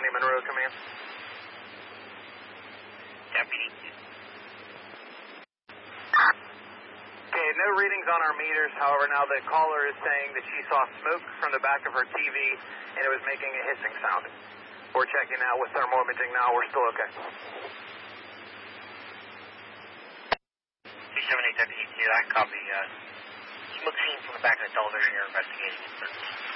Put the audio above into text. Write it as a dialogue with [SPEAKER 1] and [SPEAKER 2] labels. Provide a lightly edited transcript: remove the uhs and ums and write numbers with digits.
[SPEAKER 1] County, Monroe, command.
[SPEAKER 2] Deputy.
[SPEAKER 1] Okay, no readings on our meters. However, now the caller is saying that she saw smoke from the back of her TV and it was making a hissing sound. We're checking out with thermal imaging now. We're still okay.
[SPEAKER 2] 378 Deputy 2, I copy. Smoke seen from the back of the television. You're investigating.